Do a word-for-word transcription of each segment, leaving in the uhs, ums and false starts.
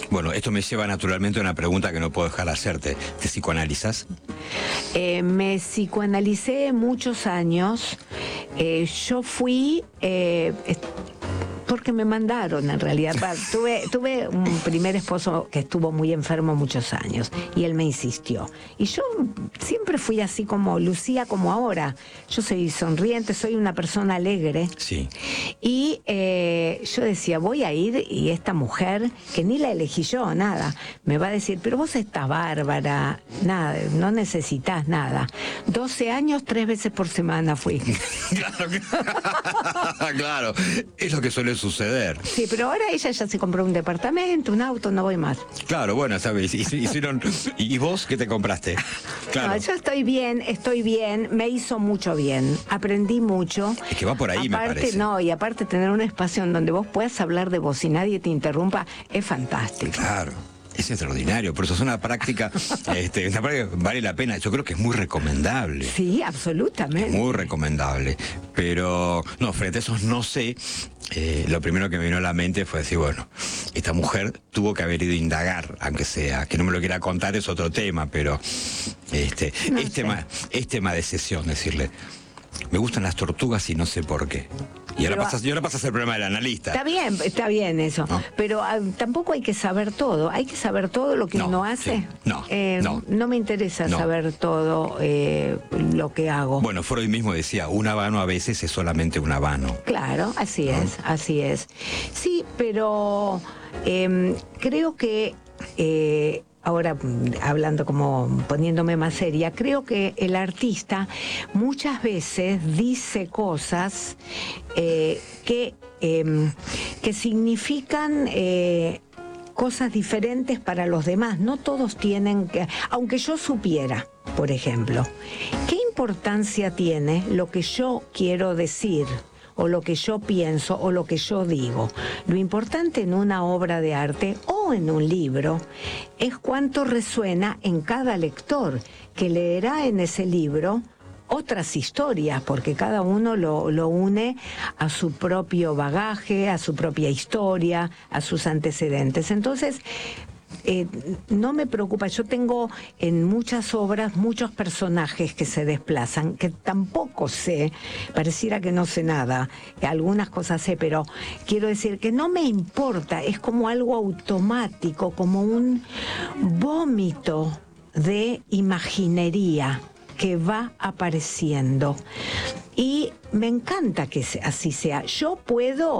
Bueno, esto me lleva naturalmente a una pregunta que no puedo dejar de hacerte. ¿Te psicoanalizas? Eh, me psicoanalicé muchos años. Eh, yo fui... Eh, porque me mandaron, en realidad. Tuve, tuve un primer esposo que estuvo muy enfermo muchos años y él me insistió. Y yo siempre fui así como lucía como ahora. Yo soy sonriente, soy una persona alegre. Sí. Y eh, yo decía, voy a ir y esta mujer, que ni la elegí yo, nada, me va a decir, pero vos estás bárbara, nada, no necesitas nada. doce años, tres veces por semana fui. Claro, claro, es lo que suele suceder. Sí, pero ahora ella ya se compró un departamento, un auto, no voy más. Claro, bueno, sabes, hicieron... ¿Y vos qué te compraste? Claro. No, yo estoy bien, estoy bien, me hizo mucho bien, aprendí mucho. Es que va por ahí, aparte, me parece. No, y aparte tener un espacio en donde vos puedas hablar de vos y nadie te interrumpa, es fantástico. Claro. Es extraordinario, por eso es una práctica, este, una práctica que vale la pena. Yo creo que es muy recomendable. Sí, absolutamente. Es muy recomendable. Pero, no, frente a esos no sé, eh, lo primero que me vino a la mente fue decir, bueno, esta mujer tuvo que haber ido a indagar, aunque sea, que no me lo quiera contar es otro tema, pero este, no es, tema, es tema de sesión, decirle, me gustan las tortugas y no sé por qué. Y ahora, Pero, pasas, y ahora pasas el problema del analista. Está bien, está bien eso. ¿No? Pero uh, tampoco hay que saber todo. Hay que saber todo lo que no, uno hace. Sí. No, eh, no. No me interesa no. saber todo eh, lo que hago. Bueno, Freud mismo decía, un habano a veces es solamente un habano. Claro, así ¿No? es, así es. Sí, pero eh, creo que... Eh, Ahora, hablando como poniéndome más seria, creo que el artista muchas veces dice cosas eh, que, eh, que significan eh, cosas diferentes para los demás. No todos tienen que... Aunque yo supiera, por ejemplo, ¿qué importancia tiene lo que yo quiero decir? O lo que yo pienso, o lo que yo digo. Lo importante en una obra de arte o en un libro es cuánto resuena en cada lector, que leerá en ese libro otras historias, porque cada uno lo, lo une a su propio bagaje, a su propia historia, a sus antecedentes. Entonces, Eh, no me preocupa, yo tengo en muchas obras muchos personajes que se desplazan, que tampoco sé, pareciera que no sé nada, algunas cosas sé, pero quiero decir que no me importa, es como algo automático, como un vómito de imaginería que va apareciendo. Y me encanta que así sea. Yo puedo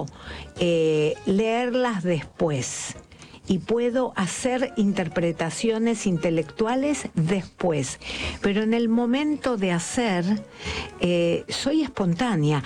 eh, leerlas después. Y puedo hacer interpretaciones intelectuales después. Pero en el momento de hacer, eh, soy espontánea.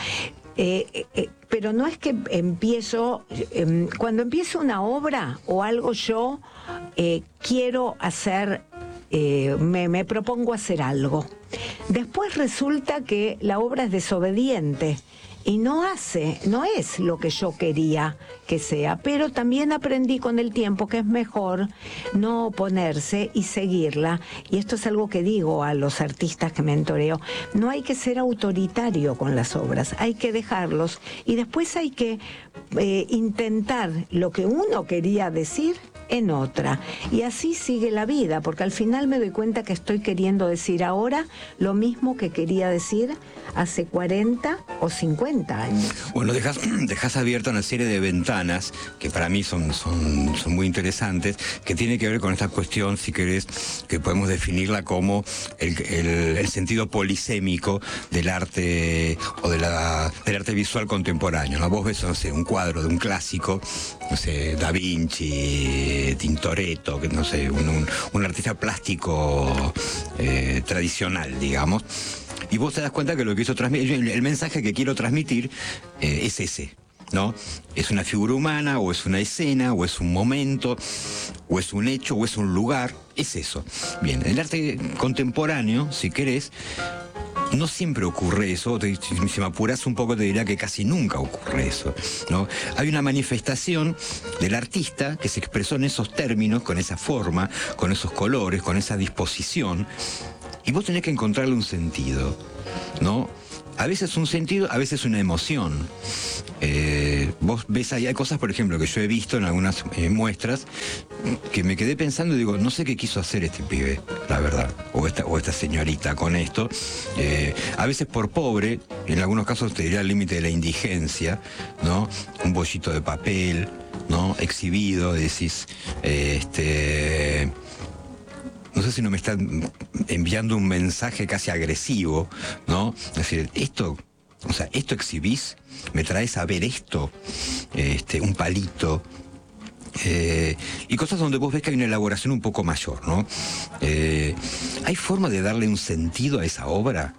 Eh, eh, pero no es que empiezo, eh, cuando empiezo una obra o algo yo eh, quiero hacer, eh, me, me propongo hacer algo. Después resulta que la obra es desobediente. Y no hace, no es lo que yo quería que sea, pero también aprendí con el tiempo que es mejor no oponerse y seguirla. Y esto es algo que digo a los artistas que mentoreo, no hay que ser autoritario con las obras, hay que dejarlos y después hay que eh, intentar lo que uno quería decir en otra. Y así sigue la vida, porque al final me doy cuenta que estoy queriendo decir ahora lo mismo que quería decir hace cuarenta o cincuenta años. Bueno, dejas, dejas abierta una serie de ventanas que para mí son, son, son muy interesantes, que tiene que ver con esta cuestión, si querés, que podemos definirla como el, el, el sentido polisémico del arte o de la, del arte visual contemporáneo, ¿no? Vos ves, no sé, un cuadro de un clásico, no sé, Da Vinci, Tintoretto, que no sé, un, un, un artista plástico eh, tradicional, digamos. Y vos te das cuenta que lo que quiso transmitir, el, el mensaje que quiero transmitir eh, es ese, ¿no? Es una figura humana, o es una escena, o es un momento, o es un hecho, o es un lugar, es eso. Bien, el arte contemporáneo, si querés, no siempre ocurre eso, te, si me apuras un poco te diría que casi nunca ocurre eso, ¿no? Hay una manifestación del artista que se expresó en esos términos, con esa forma, con esos colores, con esa disposición, y vos tenés que encontrarle un sentido, ¿no? a veces un sentido, a veces una emoción. Eh, vos ves ahí, hay cosas, por ejemplo, que yo he visto en algunas eh, muestras, que me quedé pensando y digo, no sé qué quiso hacer este pibe, la verdad, o esta, o esta señorita con esto. Eh, a veces por pobre, en algunos casos te diría el límite de la indigencia, ¿no? Un bollito de papel, ¿no? Exhibido, decís, eh, este... no sé si no me están enviando un mensaje casi agresivo, ¿no? Es decir, esto, o sea, esto exhibís, me traes a ver esto, este, un palito, eh, y cosas donde vos ves que hay una elaboración un poco mayor, ¿no? Eh, ¿hay forma de darle un sentido a esa obra?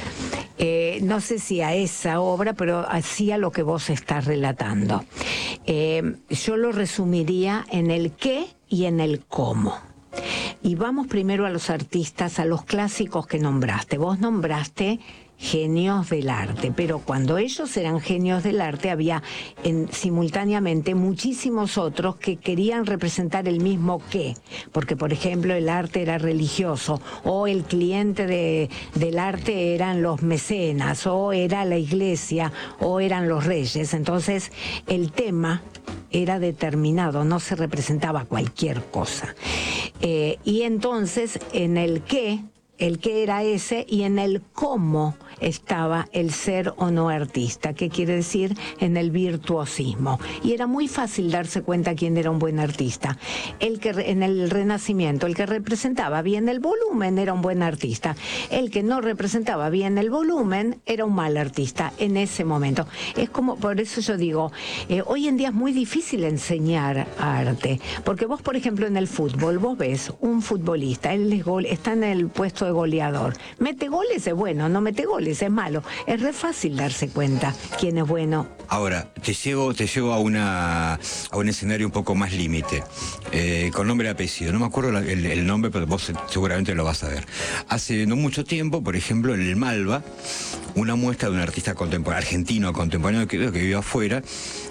Eh, no sé si a esa obra, pero así a lo que vos estás relatando. Eh, yo lo resumiría en el qué y en el cómo. Y vamos primero a los artistas, a los clásicos que nombraste. Vos nombraste genios del arte, pero cuando ellos eran genios del arte había en, simultáneamente muchísimos otros que querían representar el mismo qué, porque por ejemplo el arte era religioso, o el cliente de, del arte eran los mecenas, o era la iglesia, o eran los reyes. Entonces el tema era determinado, no se representaba cualquier cosa. Eh, y entonces en el qué, el qué era ese, y en el cómo estaba el ser o no artista, que quiere decir en el virtuosismo. Y era muy fácil darse cuenta quién era un buen artista. El que en el Renacimiento, el que representaba bien el volumen era un buen artista. El que no representaba bien el volumen era un mal artista en ese momento. Es como, por eso yo digo, eh, hoy en día es muy difícil enseñar arte, porque vos, por ejemplo, en el fútbol, vos ves un futbolista, él es gol, está en el puesto de goleador, mete goles es bueno, no mete goles es malo. Es re fácil darse cuenta quién es bueno. Ahora, te llevo, te llevo a una a un escenario un poco más límite, eh, con nombre y apellido. No me acuerdo la, el, el nombre, pero vos seguramente lo vas a ver. Hace no mucho tiempo, por ejemplo, en el Malva, una muestra de un artista contemporáneo, argentino contemporáneo que veo que vive afuera,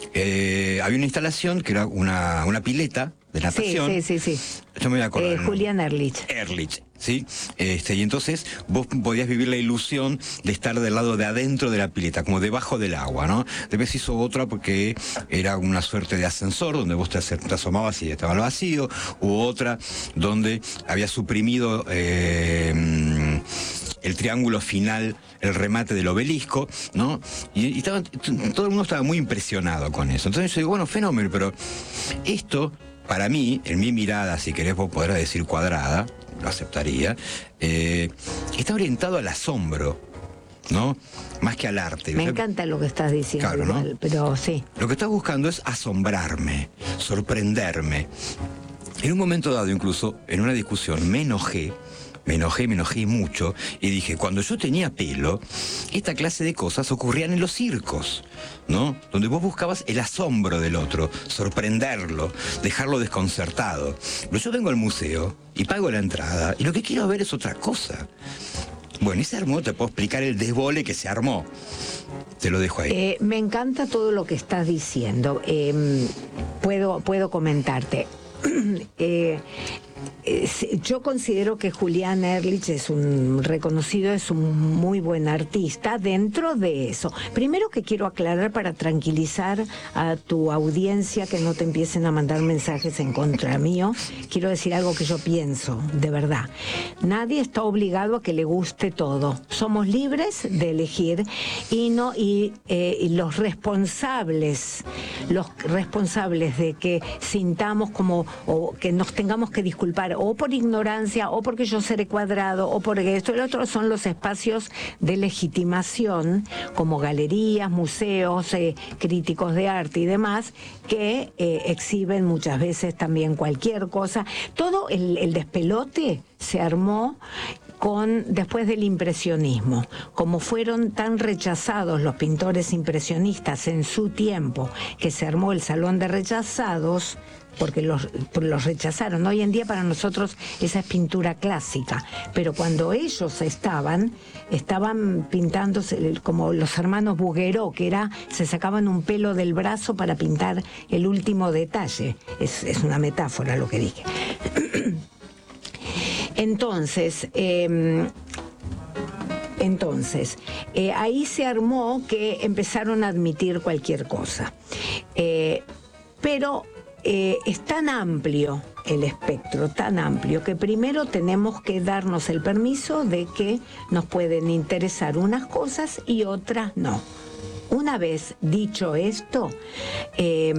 eh, había una instalación que era una, una pileta de natación. Sí, sí, sí, sí. Yo me voy a acordar. Eh, Julián Ehrlich. Ehrlich, ¿sí? Este, y entonces vos podías vivir la ilusión de estar del lado de adentro de la pileta, como debajo del agua, ¿no? Después hizo otra porque era una suerte de ascensor donde vos te, te asomabas y estaba el vacío, u otra donde había suprimido eh, el triángulo final, el remate del obelisco, ¿no? Y, y estaba, todo el mundo estaba muy impresionado con eso. Entonces yo digo, bueno, fenómeno, pero esto, para mí, en mi mirada, si querés vos podrás decir cuadrada, lo aceptaría, eh, está orientado al asombro, ¿no? Más que al arte. Me o sea, encanta lo que estás diciendo, claro, ¿no? igual, pero sí. Lo que estás buscando es asombrarme, sorprenderme. En un momento dado, incluso, en una discusión, me enojé, me enojé, me enojé mucho, y dije, cuando yo tenía pelo, esta clase de cosas ocurrían en los circos, ¿no? Donde vos buscabas el asombro del otro, sorprenderlo, dejarlo desconcertado. Pero yo vengo al museo y pago la entrada, y lo que quiero ver es otra cosa. Bueno, y se armó, te puedo explicar el desbole que se armó. Te lo dejo ahí. Eh, me encanta todo lo que estás diciendo. Eh, puedo, puedo comentarte. eh, Yo considero que Julián Ehrlich es un reconocido, es un muy buen artista. Dentro de eso, primero que quiero aclarar para tranquilizar a tu audiencia, que no te empiecen a mandar mensajes en contra mío, quiero decir algo que yo pienso, de verdad. Nadie está obligado a que le guste todo. Somos libres de elegir y no y, eh, y los responsables, los responsables de que sintamos como o que nos tengamos que disculpar o por ignorancia, o porque yo seré cuadrado, o porque esto y lo otro, son los espacios de legitimación, como galerías, museos, eh, críticos de arte y demás, que eh, exhiben muchas veces también cualquier cosa. Todo el, el despelote se armó con después del impresionismo. Como fueron tan rechazados los pintores impresionistas en su tiempo, que se armó el Salón de Rechazados, porque los, los rechazaron. Hoy en día para nosotros esa es pintura clásica, pero cuando ellos estaban, estaban pintándose como los hermanos Bouguereau, que era, se sacaban un pelo del brazo para pintar el último detalle. Es, es una metáfora lo que dije. Entonces, eh, Entonces, eh, ahí se armó que empezaron a admitir cualquier cosa. Eh, pero eh, es tan amplio el espectro, tan amplio, que primero tenemos que darnos el permiso de que nos pueden interesar unas cosas y otras no. Una vez dicho esto, eh,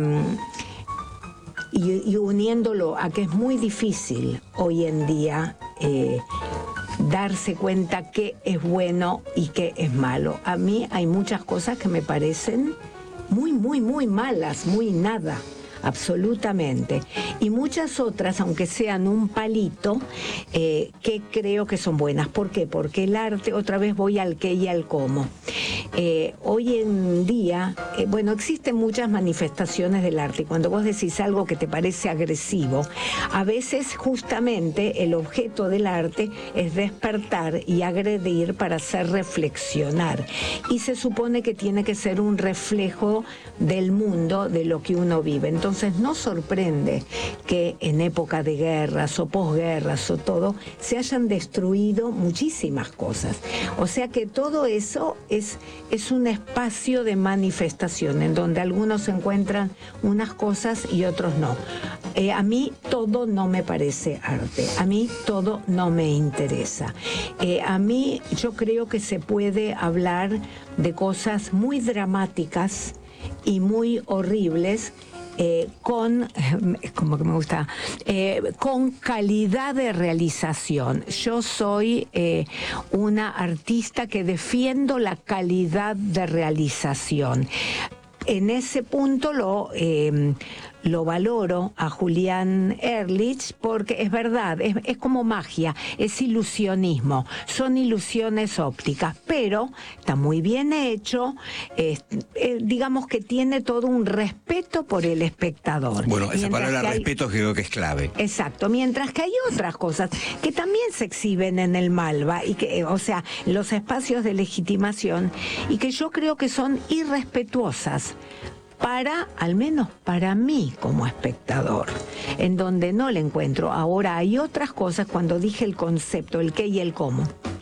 y, y uniéndolo a que es muy difícil hoy en día eh, darse cuenta qué es bueno y qué es malo. A mí hay muchas cosas que me parecen muy, muy, muy malas, muy nada. Absolutamente. Y muchas otras, aunque sean un palito, eh, que creo que son buenas. ¿Por qué? Porque el arte, otra vez voy al qué y al cómo. Eh, hoy en día, eh, bueno, existen muchas manifestaciones del arte. Cuando vos decís algo que te parece agresivo, a veces justamente el objeto del arte es despertar y agredir para hacer reflexionar. Y se supone que tiene que ser un reflejo del mundo, de lo que uno vive. Entonces, Entonces no sorprende que en época de guerras o posguerras o todo se hayan destruido muchísimas cosas. O sea que todo eso es, es un espacio de manifestación en donde algunos encuentran unas cosas y otros no. Eh, a mí todo no me parece arte, a mí todo no me interesa. Eh, a mí yo creo que se puede hablar de cosas muy dramáticas y muy horribles, Eh, con, como que me gusta, eh, con calidad de realización. Yo soy eh, una artista que defiendo la calidad de realización. En ese punto lo, eh, lo valoro a Julián Ehrlich porque es verdad, es, es como magia, es ilusionismo, son ilusiones ópticas, pero está muy bien hecho, eh, eh, digamos que tiene todo un respeto por el espectador. Bueno, esa Mientras palabra que hay, respeto creo que es clave. Exacto, mientras que hay otras cosas que también se exhiben en el Malva, y que, o sea, los espacios de legitimación, y que yo creo que son irrespetuosas para, al menos para mí como espectador, en donde no le encuentro. Ahora hay otras cosas, cuando dije el concepto, el qué y el cómo.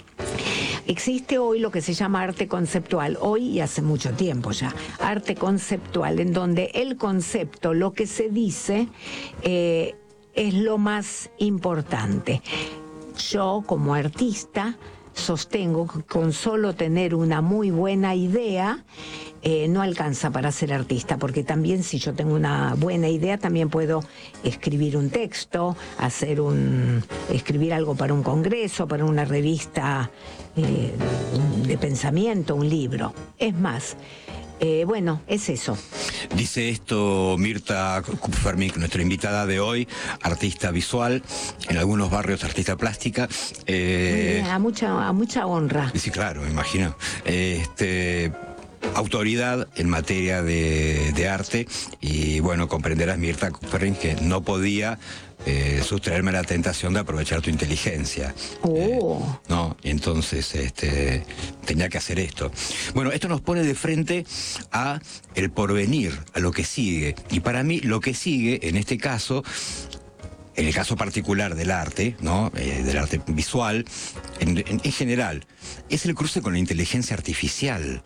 Existe hoy lo que se llama arte conceptual, hoy y hace mucho tiempo ya, arte conceptual, en donde el concepto, lo que se dice, eh, es lo más importante. Yo, como artista, sostengo que con solo tener una muy buena idea eh, no alcanza para ser artista, porque también si yo tengo una buena idea también puedo escribir un texto, hacer un escribir algo para un congreso, para una revista eh, de pensamiento, un libro. Es más, Eh, bueno, es eso. Dice esto Mirta Kupfermink, nuestra invitada de hoy, artista visual, en algunos barrios artista plástica. Eh, a, mucha, a mucha honra. Sí, claro, me imagino. Este, autoridad en materia de, de arte, y bueno, comprenderás, Mirta Kupfermink, que no podía Eh, sustraerme la tentación de aprovechar tu inteligencia. Oh. Eh, no, entonces este, tenía que hacer esto. Bueno, esto nos pone de frente a el porvenir, a lo que sigue. Y para mí lo que sigue, en este caso, en el caso particular del arte, ¿no? Eh, del arte visual, en, en, en general, es el cruce con la inteligencia artificial.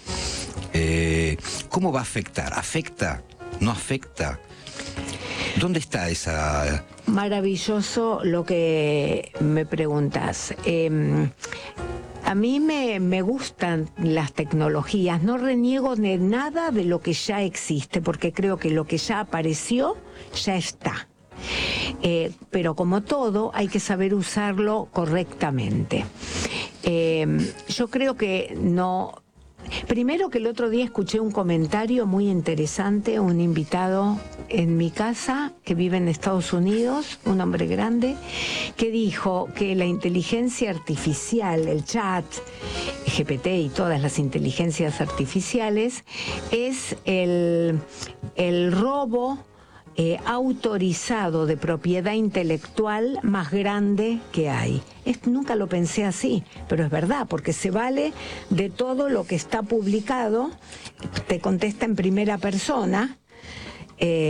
Eh, ¿Cómo va a afectar? ¿Afecta? ¿No afecta? ¿Dónde está esa...? Maravilloso lo que me preguntas. Eh, a mí me, me gustan las tecnologías, no reniego de nada de lo que ya existe, porque creo que lo que ya apareció, ya está. Eh, pero como todo, hay que saber usarlo correctamente. Eh, yo creo que no... Primero, que el otro día escuché un comentario muy interesante, un invitado en mi casa que vive en Estados Unidos, un hombre grande, que dijo que la inteligencia artificial, el chat, G P T y todas las inteligencias artificiales, es el, el robo Eh, autorizado de propiedad intelectual más grande que hay. Es, nunca lo pensé así, pero es verdad, porque se vale de todo lo que está publicado, te contesta en primera persona, eh,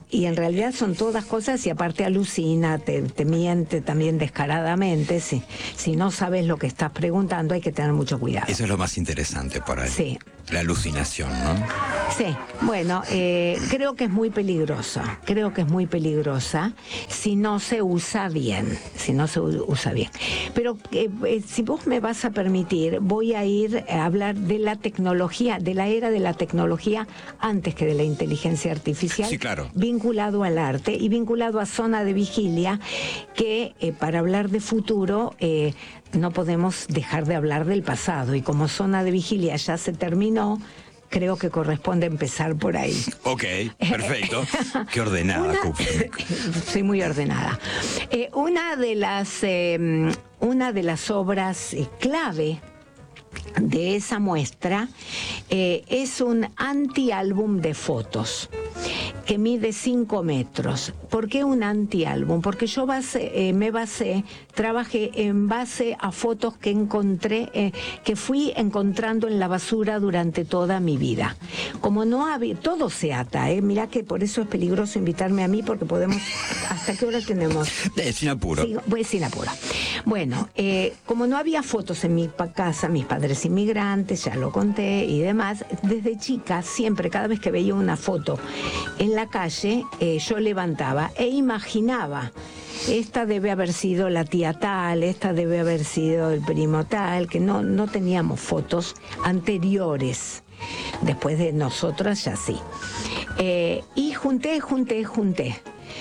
y en realidad son todas cosas, y aparte alucina, te, te miente también descaradamente. Si, si no sabes lo que estás preguntando, hay que tener mucho cuidado. Eso es lo más interesante por ahí. Sí. La alucinación, ¿no? Sí, bueno, eh, creo que es muy peligrosa, creo que es muy peligrosa si no se usa bien, si no se usa bien. Pero eh, eh, si vos me vas a permitir, voy a ir a hablar de la tecnología, de la era de la tecnología antes que de la inteligencia artificial. Sí, claro. Vinculado al arte y vinculado a Zona de Vigilia, que eh, para hablar de futuro eh, no podemos dejar de hablar del pasado, y como Zona de Vigilia ya se terminó, creo que corresponde empezar por ahí. Ok, perfecto. Qué ordenada, Una, Kupferman. Soy muy ordenada. Eh, una de las eh, una de las obras eh, clave de esa muestra eh, es un antiálbum de fotos que mide cinco metros. ¿Por qué un antiálbum? Porque yo base, eh, me basé, trabajé en base a fotos que encontré, eh, que fui encontrando en la basura durante toda mi vida. Como no había, todo se ata, ¿eh? Mirá que por eso es peligroso invitarme a mí, porque podemos, ¿hasta qué hora tenemos? Eh, sin apuro. Sí, voy sin apuro. Bueno, eh, como no había fotos en mi casa, mis padres inmigrantes, ya lo conté y demás, desde chica siempre, cada vez que veía una foto en la calle, eh, yo levantaba e imaginaba: esta debe haber sido la tía tal, esta debe haber sido el primo tal, que no, no teníamos fotos anteriores. Después de nosotras ya sí. Eh, y junté, junté, junté.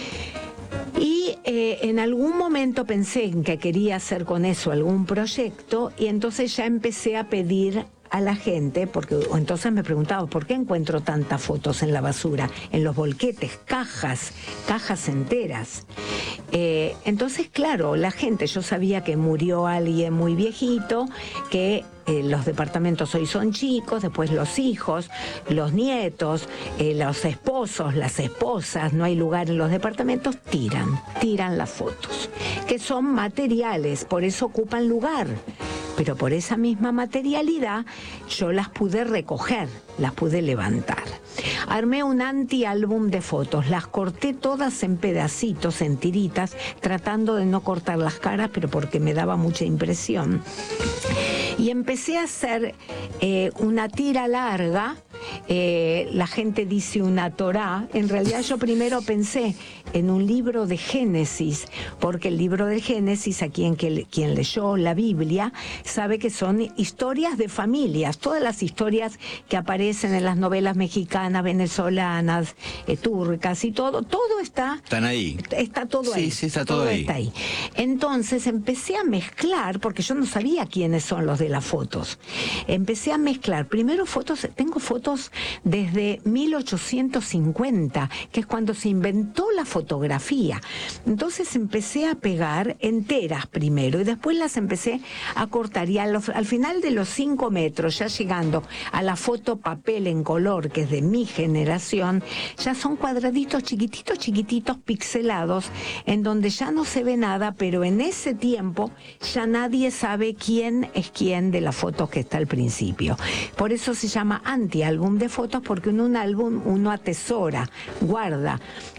Y eh, en algún momento pensé en que quería hacer con eso algún proyecto, y entonces ya empecé a pedir a la gente, porque entonces me preguntaba, ¿por qué encuentro tantas fotos en la basura, en los volquetes, cajas, cajas enteras? Eh, entonces, claro, la gente, yo sabía que murió alguien muy viejito, que eh, los departamentos hoy son chicos, después los hijos, los nietos, eh, los esposos, las esposas, no hay lugar en los departamentos, tiran, tiran las fotos, que son materiales, por eso ocupan lugar. Pero por esa misma materialidad yo las pude recoger, las pude levantar. Armé un antiálbum de fotos, las corté todas en pedacitos, en tiritas, tratando de no cortar las caras, pero porque me daba mucha impresión. Y empecé a hacer eh, una tira larga, eh, la gente dice una Torá, en realidad yo primero pensé en un libro de Génesis, porque el libro de Génesis, a quien, que, quien leyó la Biblia, sabe que son historias de familias, todas las historias que aparecen en las novelas mexicanas, venezolanas, eh, turcas y todo, todo está... Están ahí. Está todo sí, ahí. Sí, está todo, todo ahí. está ahí. Entonces empecé a mezclar, porque yo no sabía quiénes son los de las fotos. Empecé a mezclar, primero fotos, tengo fotos desde mil ochocientos cincuenta, que es cuando se inventó la fotografía. Entonces empecé a pegar enteras primero y después las empecé a cortar, y a los, al final de los cinco metros, ya llegando a la foto papel en color, que es de mi generación, ya son cuadraditos chiquititos, chiquititos, pixelados, en donde ya no se ve nada, pero en ese tiempo ya nadie sabe quién es quién de las fotos que está al principio. Por eso se llama antiálbum de fotos, porque en un álbum uno atesora, guarda,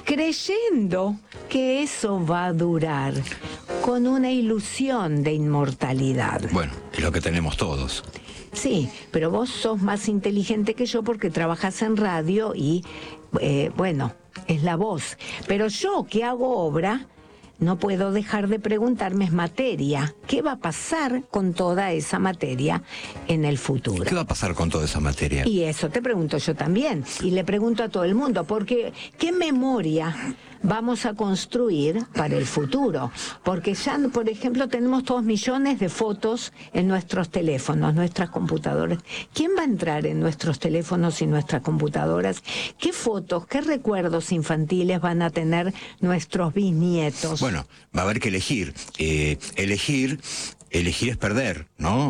creyendo que eso va a durar, con una ilusión de inmortalidad. Bueno, es lo que tenemos todos. Sí, pero vos sos más inteligente que yo porque trabajás en radio y, eh, bueno, es la voz. Pero yo, que hago obra, no puedo dejar de preguntarme, es materia. ¿Qué va a pasar con toda esa materia en el futuro? ¿Qué va a pasar con toda esa materia? Y eso te pregunto yo también. Y le pregunto a todo el mundo, porque ¿qué memoria vamos a construir para el futuro? Porque ya, por ejemplo, tenemos todos millones de fotos en nuestros teléfonos, nuestras computadoras. ¿Quién va a entrar en nuestros teléfonos y nuestras computadoras? ¿Qué fotos, qué recuerdos infantiles van a tener nuestros bisnietos? Bueno, va a haber que elegir. Eh, elegir, elegir es perder, ¿no?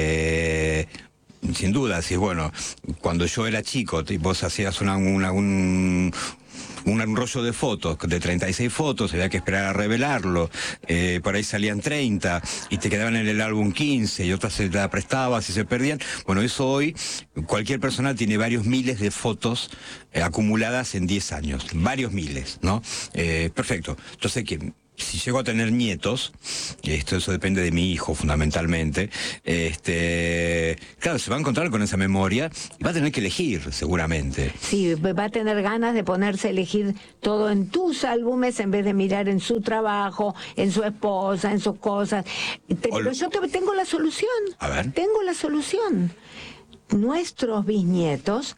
Eh, sin duda, si bueno, cuando yo era chico, vos hacías una, una, un... un, un rollo de fotos, de treinta y seis fotos, había que esperar a revelarlo, eh, por ahí salían treinta y te quedaban en el álbum quince y otras se la prestabas y se perdían. Bueno, eso hoy, cualquier persona tiene varios miles de fotos eh, acumuladas en diez años, varios miles, ¿no? Eh, perfecto. Entonces, que si llego a tener nietos, esto eso depende de mi hijo fundamentalmente, este, claro, se va a encontrar con esa memoria y va a tener que elegir seguramente. Sí, va a tener ganas de ponerse a elegir todo en tus álbumes en vez de mirar en su trabajo, en su esposa, en sus cosas. Pero yo te, tengo la solución. A ver. Tengo la solución. Nuestros bisnietos